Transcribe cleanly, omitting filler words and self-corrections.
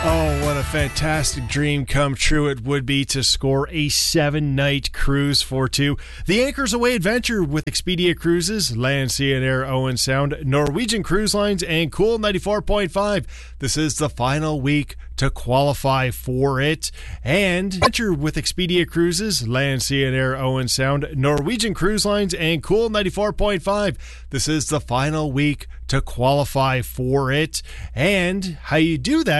Oh, what a fantastic dream come true it would be to score a 7-night cruise for two. The Anchors Away adventure with Expedia Cruises, Land, Sea and Air, Owen Sound, Norwegian Cruise Lines, and Cool 94.5. This is the final week to qualify for it. And adventure with Expedia Cruises, Land, Sea and Air, Owen Sound, Norwegian Cruise Lines, and Cool 94.5. This is the final week to qualify for it. And how you do that